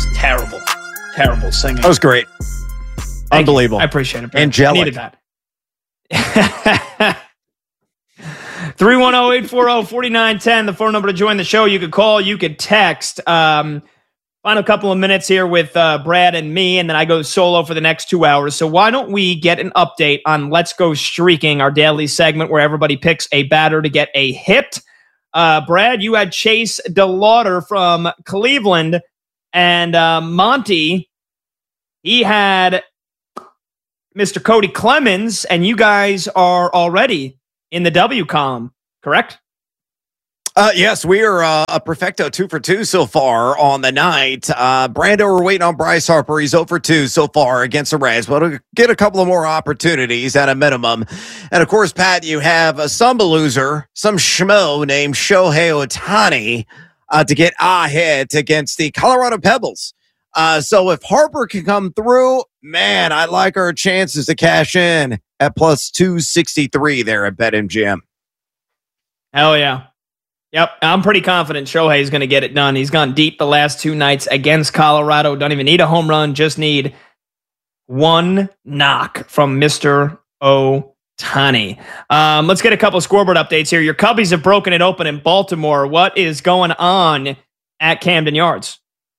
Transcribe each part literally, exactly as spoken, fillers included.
was terrible. Terrible singing. That was great. Thank Unbelievable. You. I appreciate it. Brad. Angelic. I needed that. three one zero, eight four zero, four nine one zero, the phone number to join the show. You could call, you could text. Um, final couple of minutes here with uh, Brad and me, and then I go solo for the next two hours. So why don't we get an update on Let's Go Streaking, our daily segment where everybody picks a batter to get a hit. Uh, Brad, you had Chase DeLauder from Cleveland, and uh, Monty, he had Mister Cody Clemens, and you guys are already in the W column, correct? Uh, yes, we are uh, a perfecto two for two so far on the night. Uh, Brando, we're waiting on Bryce Harper. He's zero for two so far against the Rays, but we'll get a couple of more opportunities at a minimum. And of course, Pat, you have uh, some loser, some schmo named Shohei Ohtani uh, to get a hit against the Colorado Pebbles. Uh, so if Harper can come through, man, I like our chances to cash in at plus two sixty-three there at BetMGM. Hell yeah. Yep, I'm pretty confident Shohei's going to get it done. He's gone deep the last two nights against Colorado. Don't even need a home run, just need one knock from Mister Ohtani. Um, let's get a couple of scoreboard updates here. Your Cubbies have broken it open in Baltimore. What is going on at Camden Yards?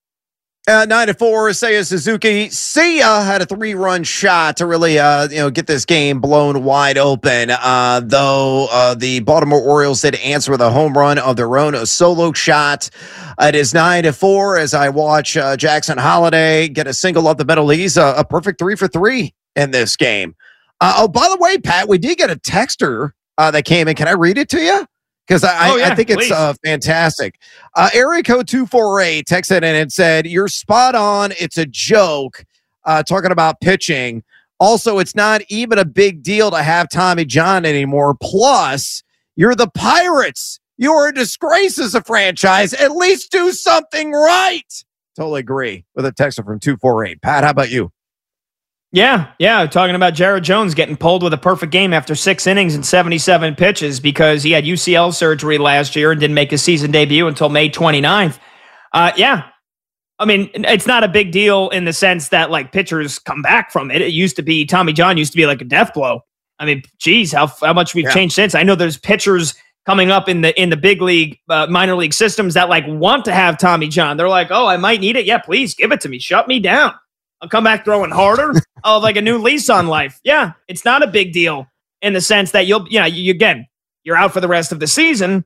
Uh, nine to four, Seiya Suzuki. Seiya had a three-run shot to really, uh, you know, get this game blown wide open. Uh, though uh, the Baltimore Orioles did answer with a home run of their own, a solo shot. Uh, it is nine to four as I watch uh, Jackson Holiday get a single up the middle. He's a, a perfect three for three in this game. Uh, oh, by the way, Pat, we did get a texter uh, that came in. Can I read it to you? Because I, oh, yeah, I think it's uh, fantastic. Uh, area code two four eight texted in and said, "You're spot on. It's a joke." Uh, talking about pitching. Also, it's not even a big deal to have Tommy John anymore. Plus, you're the Pirates. You're a disgrace as a franchise. At least do something right. Totally agree with a texter from two four eight. Pat, how about you? Yeah, yeah. Talking about Jared Jones getting pulled with a perfect game after six innings and seventy-seven pitches because he had U C L surgery last year and didn't make his season debut until May twenty-ninth. Uh, yeah. I mean, it's not a big deal in the sense that, like, pitchers come back from it. It used to be, Tommy John used to be like a death blow. I mean, geez, how, how much we've yeah. changed since. I know there's pitchers coming up in the in the big league, uh, minor league systems that, like, want to have Tommy John. They're like, oh, I might need it. Yeah, please give it to me. Shut me down. I'll come back throwing harder. I'll have like a new lease on life. Yeah, it's not a big deal in the sense that you'll, you know, you, again, you're out for the rest of the season,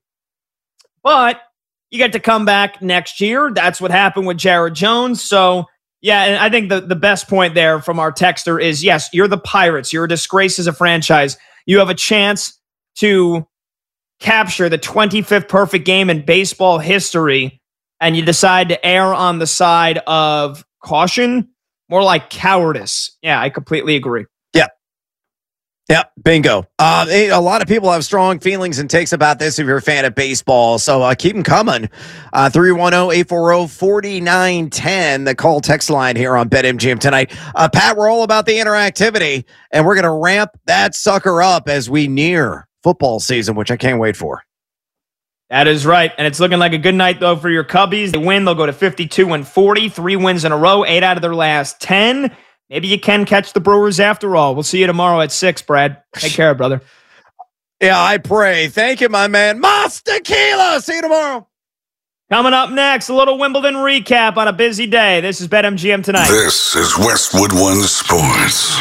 but you get to come back next year. That's what happened with Jared Jones. So, yeah, and I think the, the best point there from our texter is, yes, you're the Pirates. You're a disgrace as a franchise. You have a chance to capture the twenty-fifth perfect game in baseball history, and you decide to err on the side of caution. More like cowardice. Yeah, I completely agree. Yeah. Yeah, bingo. Uh, a lot of people have strong feelings and takes about this if you're a fan of baseball. So uh, keep them coming. Uh, three one zero, eight four zero, four nine one zero, the call text line here on BetMGM tonight. Uh, Pat, we're all about the interactivity, and we're going to ramp that sucker up as we near football season, which I can't wait for. That is right. And it's looking like a good night, though, for your Cubbies. They win. They'll go to fifty-two and forty. Three wins in a row. Eight out of their last ten. Maybe you can catch the Brewers after all. We'll see you tomorrow at six, Brad. Take care, brother. Yeah, I pray. Thank you, my man. Mas Tequila. See you tomorrow. Coming up next, a little Wimbledon recap on a busy day. This is BetMGM Tonight. This is Westwood One Sports.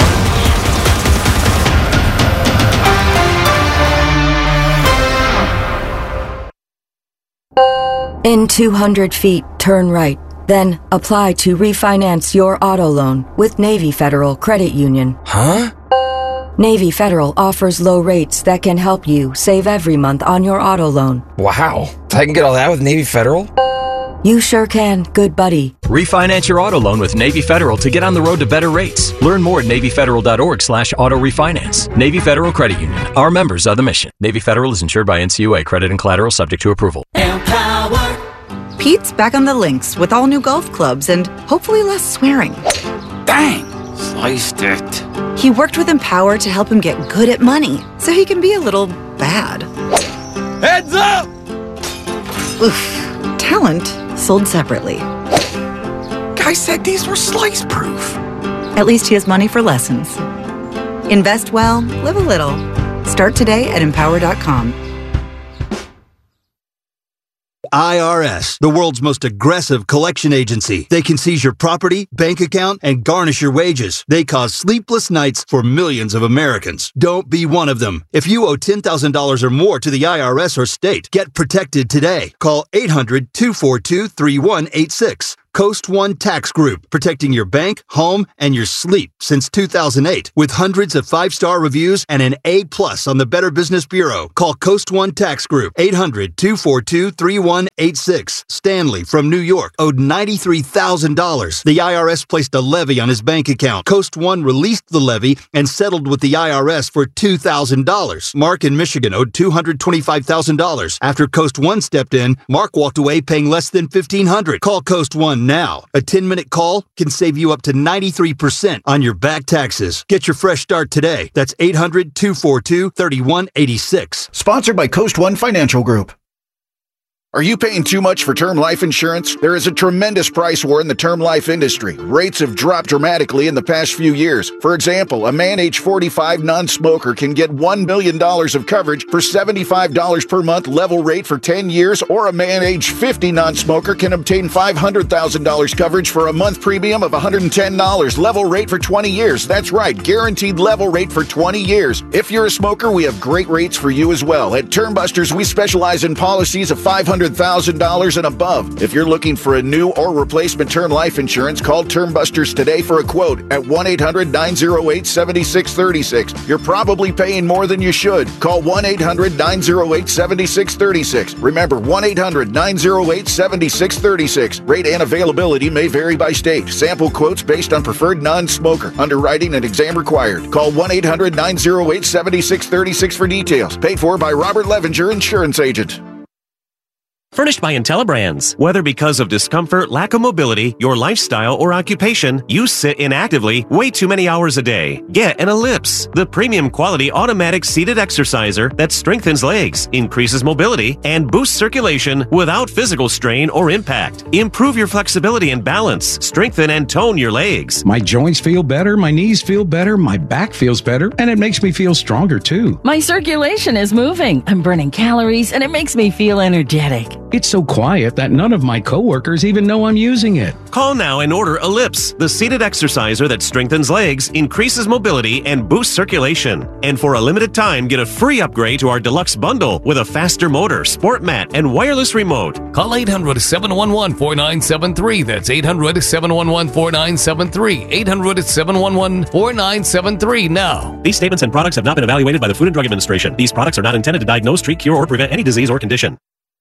In two hundred feet, turn right. Then apply to refinance your auto loan with Navy Federal Credit Union. Huh? Navy Federal offers low rates that can help you save every month on your auto loan. Wow. I can get all that with Navy Federal? You sure can, good buddy. Refinance your auto loan with Navy Federal to get on the road to better rates. Learn more at NavyFederal.org slash auto refinance. Navy Federal Credit Union. Our members are the mission. Navy Federal is insured by N C U A. Credit and collateral subject to approval. Empower. Pete's back on the links with all new golf clubs and hopefully less swearing. Dang, sliced it. He worked with Empower to help him get good at money so he can be a little bad. Heads up! Oof. Talent sold separately. guy said these were slice-proof. At least he has money for lessons. Invest well, live a little. Start today at empower dot com. I R S, the world's most aggressive collection agency. They can seize your property, bank account, and garnish your wages. They cause sleepless nights for millions of Americans. Don't be one of them. If you owe ten thousand dollars or more to the I R S or state, get protected today. Call eight hundred, two four two, three one eight six. Coast One Tax Group, protecting your bank, home, and your sleep since two thousand eight. With hundreds of five-star reviews and an A plus on the Better Business Bureau. Call Coast One Tax Group, eight hundred, two four two, three one eight six. Stanley from New York owed ninety-three thousand dollars. The I R S placed a levy on his bank account. Coast One released the levy and settled with the I R S for two thousand dollars. Mark in Michigan owed two hundred twenty-five thousand dollars. After Coast One stepped in, Mark walked away paying less than fifteen hundred dollars. Call Coast One now. A ten-minute call can save you up to ninety-three percent on your back taxes. Get your fresh start today. That's eight hundred, two four two, three one eight six. Sponsored by Coast One Financial Group. Are you paying too much for term life insurance? There is a tremendous price war in the term life industry. Rates have dropped dramatically in the past few years. For example, a man age forty-five non-smoker can get one million dollars of coverage for seventy-five dollars per month level rate for ten years, or a man age fifty non-smoker can obtain five hundred thousand dollars coverage for a month premium of one hundred ten dollars level rate for twenty years. That's right, guaranteed level rate for twenty years. If you're a smoker, we have great rates for you as well. At Term Busters, we specialize in policies of five hundred thousand dollars and above. If you're looking for a new or replacement term life insurance, call Term Busters today for a quote at one eight hundred, nine oh eight, seven six three six. You're probably paying more than you should. Call one eight hundred, nine oh eight, seven six three six. Remember, one eight hundred, nine oh eight, seven six three six. Rate and availability may vary by state. Sample quotes based on preferred non-smoker. Underwriting and exam required. Call one eight hundred, nine oh eight, seven six three six for details. Paid for by Robert Levinger, Insurance Agent. Furnished by IntelliBrands. Whether because of discomfort, lack of mobility, your lifestyle, or occupation, you sit inactively way too many hours a day. Get an Ellipse, the premium quality automatic seated exerciser that strengthens legs, increases mobility, and boosts circulation without physical strain or impact. Improve your flexibility and balance. Strengthen and tone your legs. My joints feel better, my knees feel better, my back feels better, and it makes me feel stronger too. My circulation is moving. I'm burning calories, and it makes me feel energetic. It's so quiet that none of my coworkers even know I'm using it. Call now and order Ellipse, the seated exerciser that strengthens legs, increases mobility, and boosts circulation. And for a limited time, get a free upgrade to our deluxe bundle with a faster motor, sport mat, and wireless remote. Call eight hundred, seven one one, four nine seven three. That's eight hundred, seven one one, four nine seven three. eight hundred, seven one one, four nine seven three now. These statements and products have not been evaluated by the Food and Drug Administration. These products are not intended to diagnose, treat, cure, or prevent any disease or condition.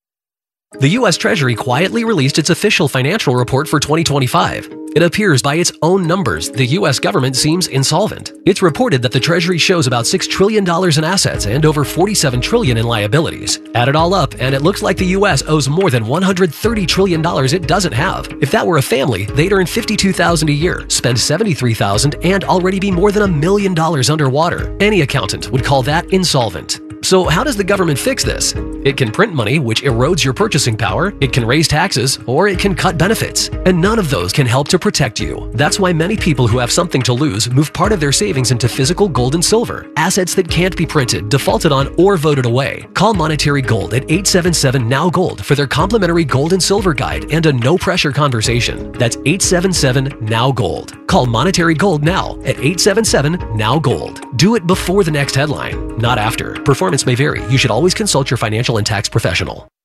The U S Treasury quietly released its official financial report for twenty twenty-five. It appears by its own numbers, the U S government seems insolvent. It's reported that the Treasury shows about six trillion dollars in assets and over forty-seven trillion dollars in liabilities. Add it all up, and it looks like the U S owes more than one hundred thirty trillion dollars it doesn't have. If that were a family, they'd earn fifty-two thousand dollars a year, spend seventy-three thousand dollars, and already be more than a million dollars underwater. Any accountant would call that insolvent. So how does the government fix this? It can print money, which erodes your purchasing power, it can raise taxes, or it can cut benefits. And none of those can help to protect you. That's why many people who have something to lose move part of their savings into physical gold and silver, assets that can't be printed, defaulted on, or voted away. Call Monetary Gold at eight seven seven, N O W Gold for their complimentary gold and silver guide and a no-pressure conversation. That's eight seven seven, N O W Gold. Call Monetary Gold now at eight seven seven, N O W Gold. Do it before the next headline, not after. Performance may vary. You should always consult your financial and tax professional.